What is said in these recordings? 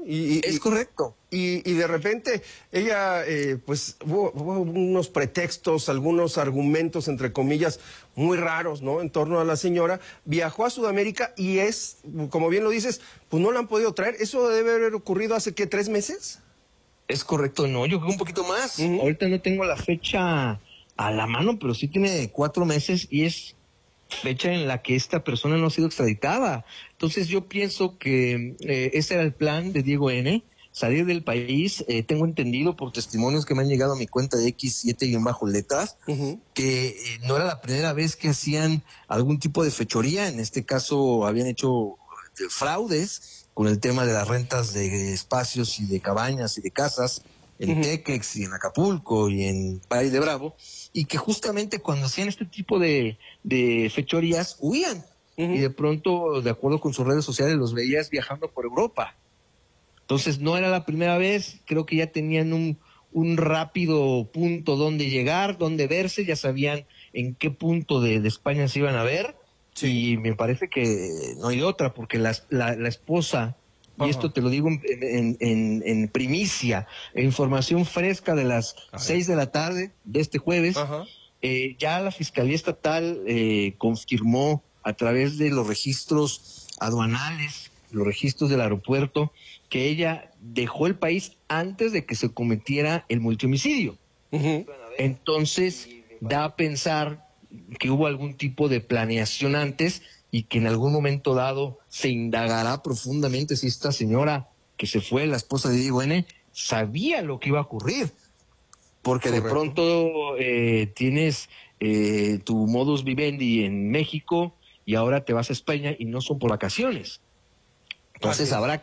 Es correcto. Y de repente ella, pues hubo unos pretextos, algunos argumentos, entre comillas, muy raros, ¿no? En torno a la señora. Viajó a Sudamérica y es, como bien lo dices, pues no la han podido traer. ¿Eso debe haber ocurrido hace, qué, 3 meses? Es correcto, no, yo creo un poquito más. Uh-huh. Ahorita no tengo la fecha a la mano, pero sí tiene 4 meses y es fecha en la que esta persona no ha sido extraditada. Entonces yo pienso que ese era el plan de Diego N., salir del país. Tengo entendido por testimonios que me han llegado a mi cuenta de X7-letras, Uh-huh. que no era la primera vez que hacían algún tipo de fechoría. En este caso habían hecho fraudes con el tema de las rentas de espacios y de cabañas y de casas en Tequex y en Acapulco y en Valle de Bravo, y que justamente cuando hacían este tipo de fechorías huían, y de pronto, de acuerdo con sus redes sociales, los veías viajando por Europa. Entonces no era la primera vez, creo que ya tenían un rápido punto donde llegar, donde verse, ya sabían en qué punto de España se iban a ver. Sí. Y me parece que no hay otra, porque la esposa, y esto te lo digo en primicia, información fresca de las 6 de la tarde de este jueves, ya la Fiscalía Estatal confirmó a través de los registros aduanales, los registros del aeropuerto, que ella dejó el país antes de que se cometiera el multihomicidio. Entonces, da a pensar que hubo algún tipo de planeación antes y que en algún momento dado se indagará profundamente si esta señora que se fue, la esposa de Diego N., sabía lo que iba a ocurrir. Porque de pronto tienes tu modus vivendi en México y ahora te vas a España y no son por vacaciones. Entonces habrá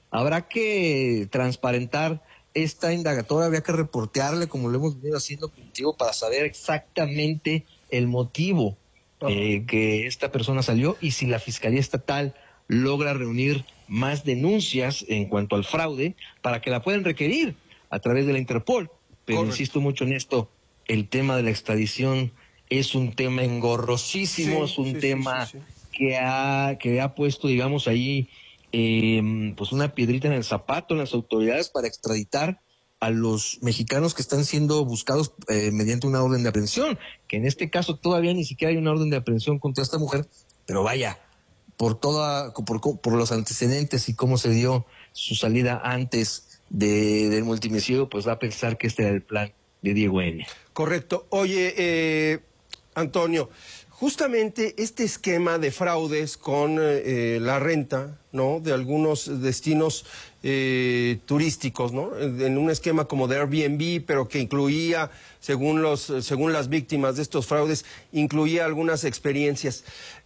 que transparentar esta indagatoria, habría que reportearle, como lo hemos venido haciendo contigo, para saber exactamente el motivo que esta persona salió, y si la Fiscalía Estatal logra reunir más denuncias en cuanto al fraude para que la puedan requerir a través de la Interpol. Pero insisto mucho en esto, el tema de la extradición es un tema engorrosísimo, es un tema que ha puesto, digamos, ahí pues una piedrita en el zapato en las autoridades para extraditar a los mexicanos que están siendo buscados mediante una orden de aprehensión, que en este caso todavía ni siquiera hay una orden de aprehensión contra esta mujer, pero vaya, por los antecedentes y cómo se dio su salida antes del multihomicidio, pues da a pensar que este era el plan de Diego N. Correcto. Oye, Antonio, justamente este esquema de fraudes con la renta, ¿no?, de algunos destinos turísticos, ¿no?, en un esquema como de Airbnb, pero que incluía, según las víctimas de estos fraudes, incluía algunas experiencias.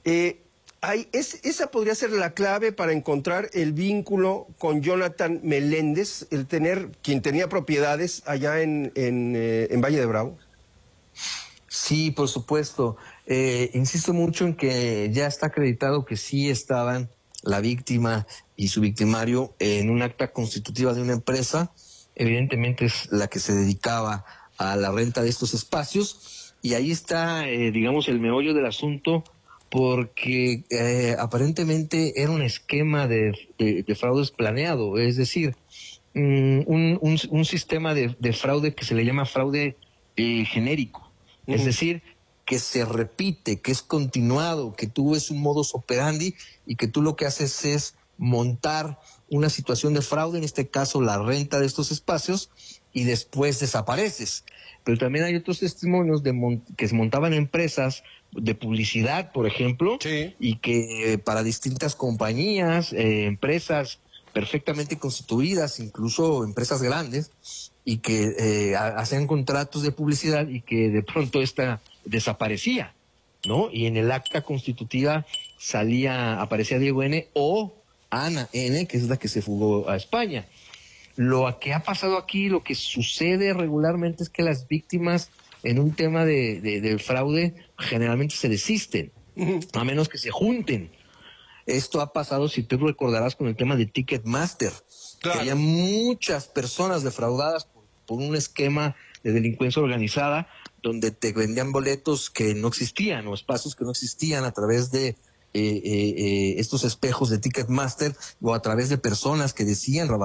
Esa podría ser la clave para encontrar el vínculo con Jonathan Meléndez, quien tenía propiedades allá en Valle de Bravo. Sí, por supuesto. Insisto mucho en que ya está acreditado que sí estaban la víctima y su victimario en un acta constitutiva de una empresa. Evidentemente es la que se dedicaba a la renta de estos espacios, y ahí está, digamos, el meollo del asunto, porque aparentemente era un esquema de fraudes planeado, es decir, un sistema de fraude que se le llama fraude genérico. Es decir, que se repite, que es continuado, que tú ves un modus operandi y que tú lo que haces es montar una situación de fraude, en este caso la renta de estos espacios, y después desapareces. Pero también hay otros testimonios que se montaban empresas de publicidad, por ejemplo, y que para distintas compañías, empresas perfectamente constituidas, incluso empresas grandes, y que hacían contratos de publicidad y que de pronto esta desaparecía, ¿no? Y en el acta constitutiva aparecía Diego N. o Ana N., que es la que se fugó a España. Lo que ha pasado aquí, lo que sucede regularmente es que las víctimas en un tema de fraude generalmente se desisten, a menos que se junten. Esto ha pasado, si tú recordarás, con el tema de Ticketmaster, que había muchas personas defraudadas por un esquema de delincuencia organizada, donde te vendían boletos que no existían o espacios que no existían a través de estos espejos de Ticketmaster, o a través de personas que decían